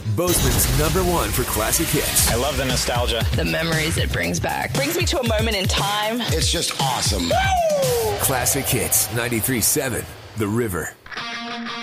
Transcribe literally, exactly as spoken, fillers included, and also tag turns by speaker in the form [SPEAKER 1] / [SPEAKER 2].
[SPEAKER 1] Bozeman's number one for classic hits.
[SPEAKER 2] I love the nostalgia.
[SPEAKER 3] The memories it brings back.
[SPEAKER 4] Brings me to a moment in time.
[SPEAKER 5] It's just awesome.
[SPEAKER 1] Classic Hits, ninety-three point seven, The River.